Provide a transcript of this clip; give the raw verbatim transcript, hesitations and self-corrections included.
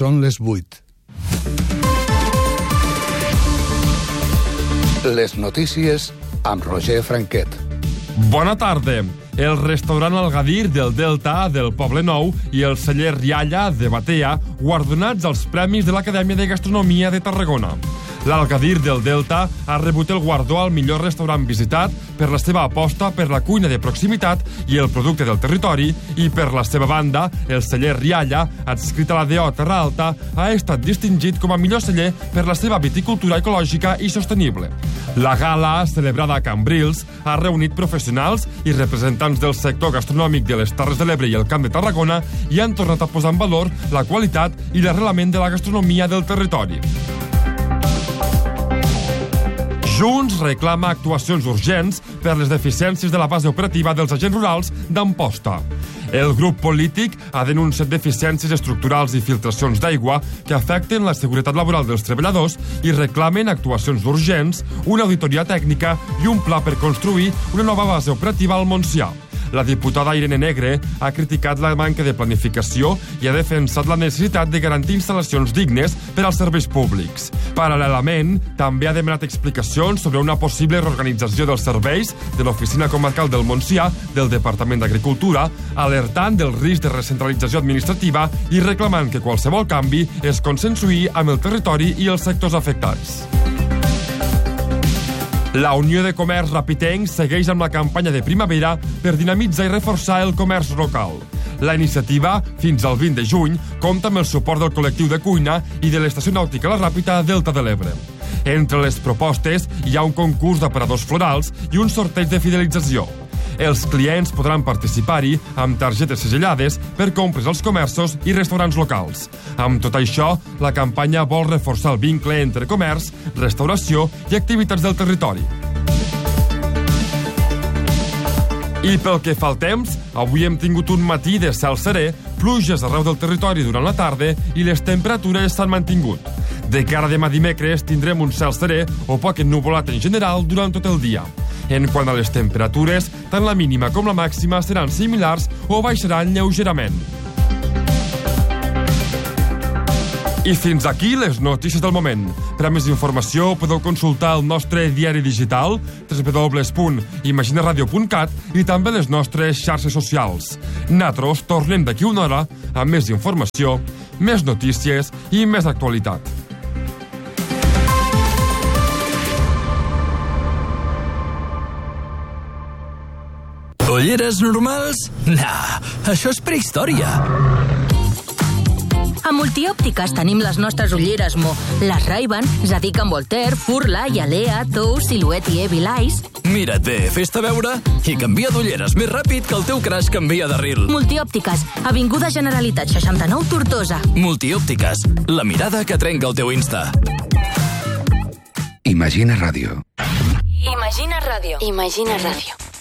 Són les vuit. Les notícies amb Roger Franquet. Bona tarda. El restaurant El Gadir del Delta del Poble Nou i el celler Rialla de Batea, guardonats als Premis de l'Acadèmia de Gastronomia de Tarragona. L'Algadir del Delta ha rebut el guardó al millor restaurant visitat per la seva aposta per la cuina de proximitat i el producte del territori, i per la seva banda, el celler Rialla, adscrit a la D O Terra Alta, ha estat distingit com a millor celler per la seva viticultura ecològica i sostenible. La gala, celebrada a Cambrils, ha reunit professionals i representants del sector gastronòmic de les Terres de l'Ebre i el Camp de Tarragona i han tornat a posar en valor la qualitat i l'arrelament de la gastronomia del territori. Junts reclama actuacions urgents per les deficiències de la base operativa dels agents rurals d'Amposta. El grup polític ha denunciat deficiències estructurals i filtracions d'aigua que afecten la seguretat laboral dels treballadors i reclamen actuacions urgents, una auditoria tècnica i un pla per construir una nova base operativa al Montsià. La diputada Irene Negre ha criticat la manca de planificació i ha defensat la necessitat de garantir instal·lacions dignes per als serveis públics. Paral·lelament, també ha demanat explicacions sobre una possible reorganització dels serveis de l'Oficina Comarcal del Montsià del Departament d'Agricultura, alertant del risc de recentralització administrativa i reclamant que qualsevol canvi es consensuï amb el territori i els sectors afectats. La Unió de Comerç Rapitenc segueix amb la campanya de primavera per dinamitzar i reforçar el comerç local. La iniciativa, fins al vint de juny, compta amb el suport del col·lectiu de cuina i de l'Estació Nàutica La Ràpita Delta de l'Ebre. Entre les propostes hi ha un concurs d'aparadors florals i un sorteig de fidelització. Els clients podran participar-hi amb targetes segellades per compres als comerços i restaurants locals. Amb tot això, la campanya vol reforçar el vincle entre comerç, restauració i activitats del territori. I pel que fa al temps, avui hem tingut un matí de cel serè, pluges arreu del territori durant la tarda i les temperatures s'han mantingut. De cara a demà dimecres tindrem un cel serè o poc ennuvolat en general durant tot el dia. En quant a les temperatures, tant la mínima com la màxima seran similars o baixaran lleugerament. I fins aquí les notícies del moment. Per a més informació podeu consultar el nostre diari digital w w w punt imaginaradio punt cat i també les nostres xarxes socials. Nosaltres tornem d'aquí una hora amb més informació, més notícies i més actualitat. Ulleres normals? Nah, això és prehistòria. A Multiòptiques tenim les nostres ulleres Mo. Les Ray-Ban, Zadig and Voltaire, Furla, Yalea, Tou, Silhouette i Evil Eyes. Mira't bé, fes-te veure i canvia d'ulleres més ràpid que el teu crash canvia de ril. Multiòptiques, Avinguda Generalitat seixanta-nou, Tortosa. Multiòptiques, la mirada que trenca el teu Insta. Imagina Ràdio. Imagina Ràdio. Imagina Ràdio.